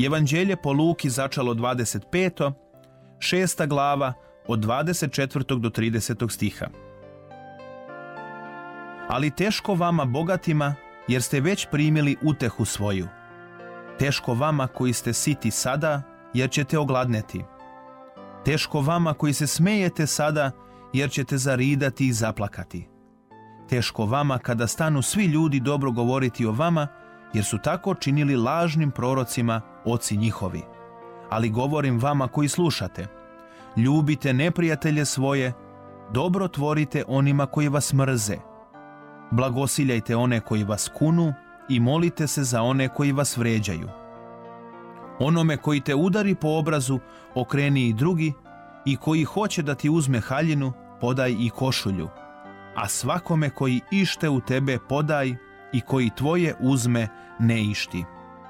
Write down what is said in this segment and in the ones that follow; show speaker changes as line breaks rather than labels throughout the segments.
Evanđelje po Luki začalo 25. 6. glava od 24. do 30. stiha. Ali teško vama bogatima, jer ste već primili utehu svoju. Teško vama koji ste siti sada, jer ćete ogladneti. Teško vama koji se smejete sada, jer ćete zaridati i zaplakati. Teško vama kada stanu svi ljudi dobro govoriti o vama, jer su tako činili lažnim prorocima oci njihovi. Ali govorim vama koji slušate, ljubite neprijatelje svoje, dobro tvorite onima koji vas mrze. Blagosiljajte one koji vas kunu i molite se za one koji vas vređaju. Onome koji te udari po obrazu, okreni i drugi, i koji hoće da ti uzme haljinu, podaj i košulju. A svakome koji ište u tebe podaj i koji tvoje uzme ne išti.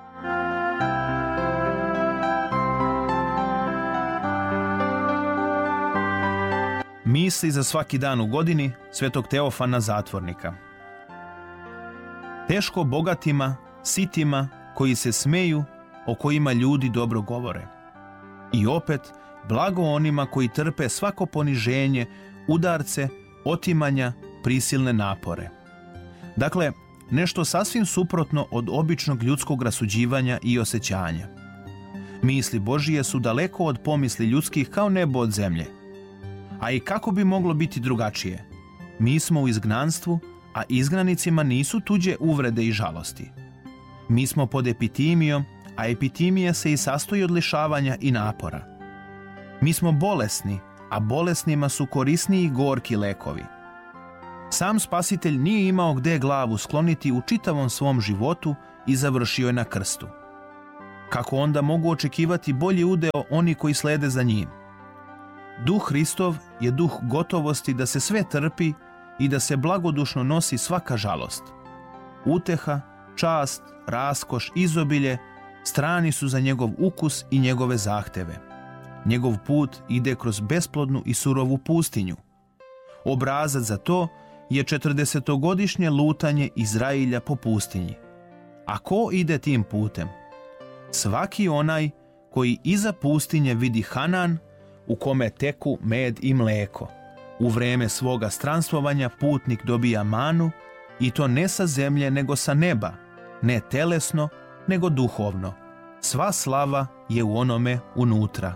Misli za svaki dan u godini Svetog Teofana Zatvornika. Teško bogatima, sitima, koji se smeju, o kojima ljudi dobro govore. I opet, blago onima koji trpe svako poniženje, udarce, otimanja, prisilne napore. Dakle, nešto sasvim suprotno od običnog ljudskog rasuđivanja i osjećanja. Misli Božije su daleko od pomisli ljudskih kao nebo od zemlje. A i kako bi moglo biti drugačije? Mi smo u izgnanstvu, a izgnanicima nisu tuđe uvrede i žalosti. Mi smo pod epitimijom, a epitimija se i sastoji od lišavanja i napora. Mi smo bolesni, a bolesnima su korisniji gorki lekovi. Sam Spasitelj nije imao gde glavu skloniti u čitavom svom životu i završio je na krstu. Kako onda mogu očekivati bolji udeo oni koji slede za njim? Duh Hristov je duh gotovosti da se sve trpi i da se blagodušno nosi svaka žalost. Uteha, čast, raskoš, izobilje strani su za njegov ukus i njegove zahteve. Njegov put ide kroz besplodnu i surovu pustinju. Obrazac za to je 40-godišnje lutanje Izrailja po pustinji. A ko ide tim putem? Svaki onaj koji iza pustinje vidi Hanan, u kome teku med i mleko. U vreme svoga stranstvovanja putnik dobija manu, i to ne sa zemlje nego sa neba, ne telesno nego duhovno. Sva slava je u onome unutra.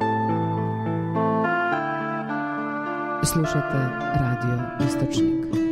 Slušate Radio Istočnik.